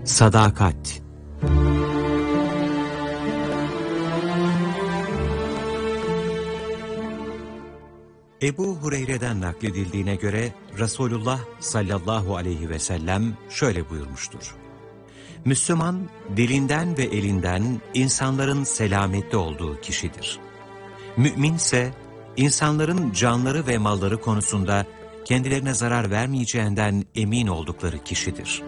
Sadakat. Ebu Hureyre'den nakledildiğine göre Resulullah sallallahu aleyhi ve sellem şöyle buyurmuştur. Müslüman, dilinden ve elinden insanların selametli olduğu kişidir. Mü'minse, insanların canları ve malları konusunda kendilerine zarar vermeyeceğinden emin oldukları kişidir.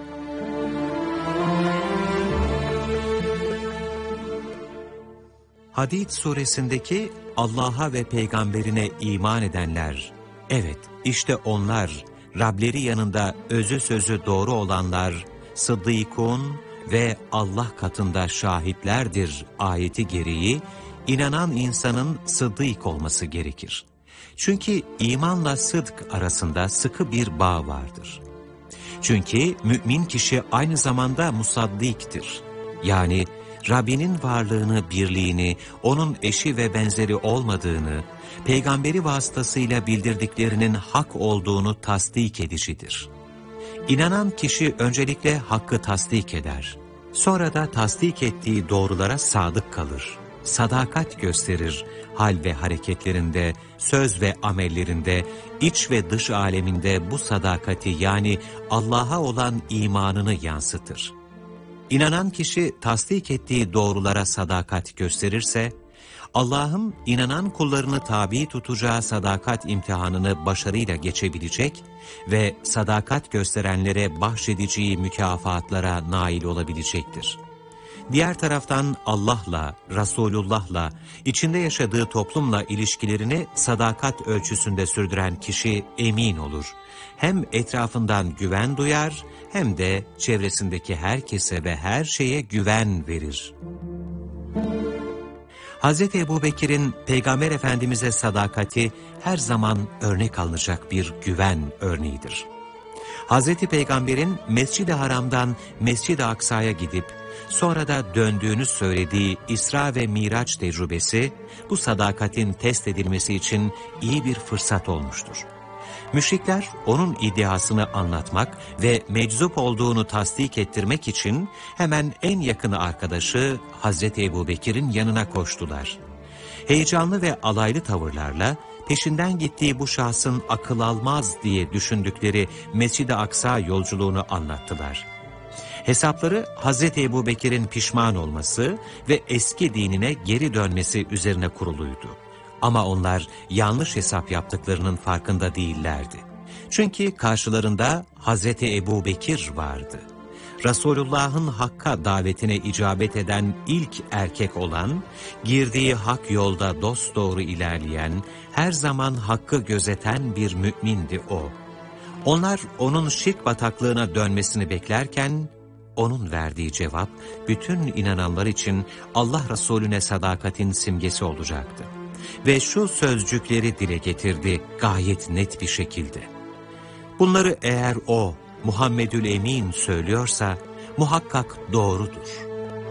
Hadid suresindeki Allah'a ve peygamberine iman edenler, evet işte onlar, Rableri yanında özü sözü doğru olanlar, sıddıkun ve Allah katında şahitlerdir ayeti gereği, inanan insanın sıddık olması gerekir. Çünkü imanla sıdk arasında sıkı bir bağ vardır. Çünkü mümin kişi aynı zamanda musaddiktir. Yani Rabbinin varlığını, birliğini, onun eşi ve benzeri olmadığını, peygamberi vasıtasıyla bildirdiklerinin hak olduğunu tasdik edicidir. İnanan kişi öncelikle hakkı tasdik eder. Sonra da tasdik ettiği doğrulara sadık kalır. Sadakat gösterir, hal ve hareketlerinde, söz ve amellerinde, iç ve dış aleminde bu sadakati yani Allah'a olan imanını yansıtır. İnanan kişi tasdik ettiği doğrulara sadakat gösterirse, Allah'ın inanan kullarını tabi tutacağı sadakat imtihanını başarıyla geçebilecek ve sadakat gösterenlere bahşedeceği mükafatlara nail olabilecektir. Diğer taraftan Allah'la, Resulullah'la, içinde yaşadığı toplumla ilişkilerini sadakat ölçüsünde sürdüren kişi emin olur. Hem etrafından güven duyar hem de çevresindeki herkese ve her şeye güven verir. Hz. Ebubekir'in Peygamber Efendimiz'e sadakati her zaman örnek alınacak bir güven örneğidir. Hz. Peygamber'in Mescid-i Haram'dan Mescid-i Aksa'ya gidip sonra da döndüğünü söylediği İsra ve Miraç tecrübesi bu sadakatin test edilmesi için iyi bir fırsat olmuştur. Müşrikler onun iddiasını anlatmak ve meczup olduğunu tasdik ettirmek için hemen en yakını arkadaşı Hazreti Ebubekir'in yanına koştular. Heyecanlı ve alaylı tavırlarla peşinden gittiği bu şahsın akıl almaz diye düşündükleri Mescid-i Aksa yolculuğunu anlattılar. Hesapları Hazreti Ebubekir'in pişman olması ve eski dinine geri dönmesi üzerine kuruluydu. Ama onlar yanlış hesap yaptıklarının farkında değillerdi. Çünkü karşılarında Hazreti Ebubekir vardı. Resulullah'ın Hakk'a davetine icabet eden ilk erkek olan, girdiği hak yolda dosdoğru ilerleyen, her zaman hakkı gözeten bir mümindi o. Onlar onun şirk bataklığına dönmesini beklerken, onun verdiği cevap bütün inananlar için Allah Resulüne sadakatin simgesi olacaktı. Ve şu sözcükleri dile getirdi gayet net bir şekilde. Bunları eğer o Muhammedül Emin söylüyorsa muhakkak doğrudur.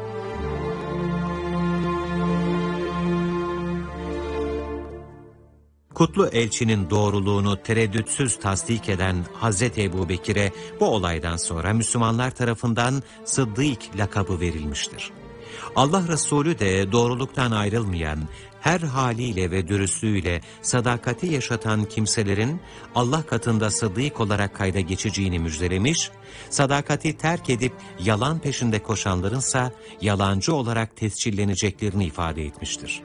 Kutlu elçinin doğruluğunu tereddütsüz tasdik eden Hazreti Ebubekir'e bu olaydan sonra Müslümanlar tarafından Sıddık lakabı verilmiştir. Allah Resulü de doğruluktan ayrılmayan, her haliyle ve dürüstlüğüyle sadakati yaşatan kimselerin Allah katında sıddık olarak kayda geçeceğini müjdelemiş, sadakati terk edip yalan peşinde koşanlarınsa yalancı olarak tescilleneceklerini ifade etmiştir.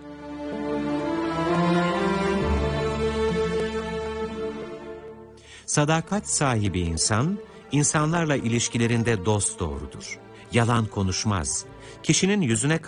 Sadakat sahibi insan, insanlarla ilişkilerinde dosdoğrudur. Yalan konuşmaz. Kişinin yüzüne